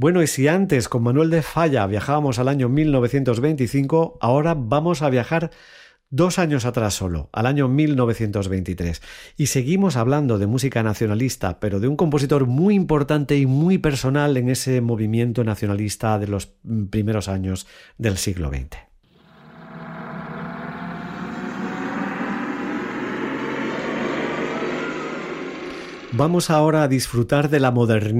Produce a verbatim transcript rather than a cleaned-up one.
Bueno, y si antes con Manuel de Falla viajábamos al año mil novecientos veinticinco, ahora vamos a viajar dos años atrás solo, al año mil novecientos veintitrés. Y seguimos hablando de música nacionalista, pero de un compositor muy importante y muy personal en ese movimiento nacionalista de los primeros años del siglo veinte. Vamos ahora a disfrutar de la modernidad